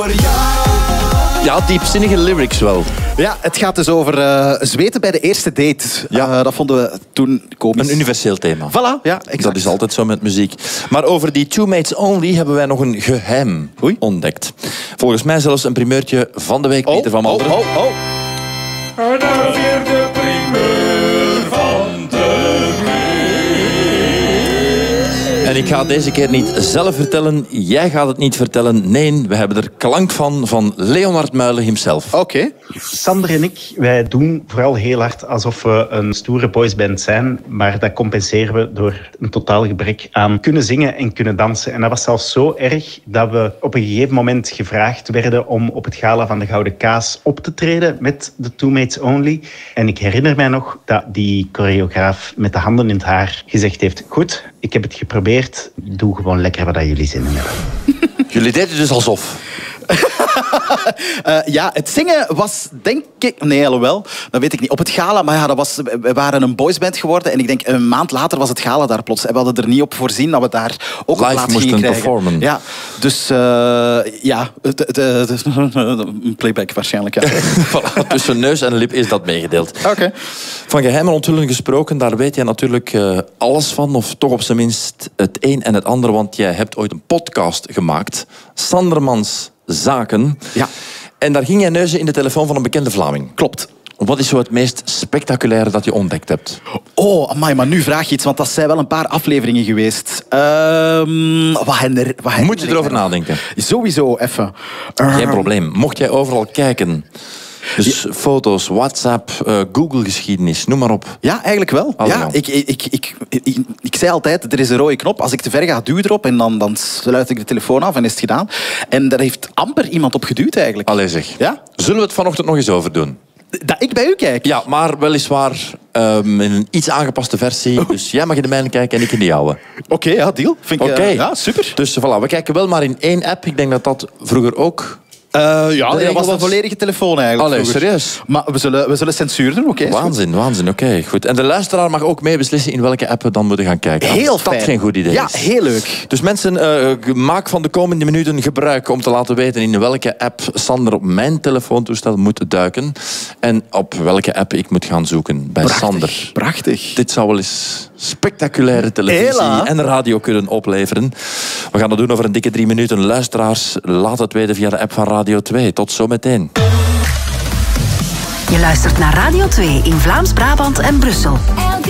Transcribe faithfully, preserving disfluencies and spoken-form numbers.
voor jou. Ja, diepzinnige lyrics wel. Ja, het gaat dus over uh, zweten bij de eerste date. Ja. Uh, dat vonden we toen komisch. Een universeel thema. Voilà, ja, exact. Dat is altijd zo met muziek. Maar over die Two Mates Only hebben wij nog een geheim Oei. ontdekt. Volgens mij zelfs een primeurtje van de week, Oh, Pieter van Malderen. oh, oh, oh. De vierde primeur van de week. En ik ga het deze keer niet zelf vertellen. Jij gaat het niet vertellen. Nee, we hebben er klank van van Leonard Muilen himself. Oké. Okay. Sander en ik, wij doen vooral heel hard alsof we een stoere boysband zijn, maar dat compenseren we door een totaal gebrek aan kunnen zingen en kunnen dansen. En dat was zelfs zo erg dat we op een gegeven moment gevraagd werden om op het gala van de Gouden Kaas op te treden met de Two Mates Only. En ik herinner mij nog dat die choreograaf met de handen in het haar gezegd heeft: goed, ik heb het geprobeerd, doe gewoon lekker wat jullie zin in hebben. Jullie deden dus alsof. uh, ja, het zingen was, denk ik... Nee, alhoewel, dat weet ik niet. Op het gala, maar ja, dat was, we waren een boysband geworden. En ik denk, een maand later was het gala daar plots. En we hadden er niet op voorzien dat we daar ook live op plaats moesten gingen krijgen. performen. Ja, dus uh, ja, het, het, het, het, een playback waarschijnlijk. Ja. Voilà, tussen neus en lip is dat meegedeeld. Oké. Okay. Van geheime onthullen gesproken, daar weet jij natuurlijk uh, alles van. Of toch op zijn minst het een en het ander. Want jij hebt ooit een podcast gemaakt. Sandermans Zaken. Ja. En daar ging jij neuzen in de telefoon van een bekende Vlaming. Klopt. Wat is zo het meest spectaculaire dat je ontdekt hebt? Oh, amai, maar nu vraag je iets, want dat zijn wel een paar afleveringen geweest. Um, wat herinner, wat Moet je erover nadenken? Sowieso, even. Uh, Geen probleem. Mocht jij overal kijken... Dus ja. Foto's, WhatsApp, uh, Google-geschiedenis, noem maar op. Ja, eigenlijk wel. Ja, ik, ik, ik, ik, ik, ik zei altijd, er is een rode knop. Als ik te ver ga, duw erop en dan, dan sluit ik de telefoon af en is het gedaan. En daar heeft amper iemand op geduwd eigenlijk. Allee zeg. Ja? Zullen we het vanochtend nog eens over doen? Dat ik bij u kijk? Ja, maar weliswaar um, in een iets aangepaste versie. Oh. Dus jij mag in de mijne kijken en ik in de jouwe. Oké, okay, ja, deal. Vind ik, okay. uh, ja, super. Dus voilà, we kijken wel maar in één app. Ik denk dat dat vroeger ook... Uh, ja, dat was een volledige telefoon eigenlijk. Allee, serieus? Maar we zullen, we zullen censuur doen, oké? Okay, waanzin, waanzin, oké, okay, goed. En de luisteraar mag ook mee beslissen in welke app we dan moeten gaan kijken. Heel fijn. Dat geen goed idee ja, is. Ja, heel leuk. Dus mensen, uh, maak van de komende minuten gebruik om te laten weten in welke app Sander op mijn telefoontoestel moet duiken. En op welke app ik moet gaan zoeken bij prachtig, Sander. Prachtig. Dit zou wel eens spectaculaire televisie Hela. en radio kunnen opleveren. We gaan dat doen over een dikke drie minuten. Luisteraars, laat het weten via de app van Radio twee. Tot zometeen. Je luistert naar Radio twee in Vlaams-Brabant en Brussel.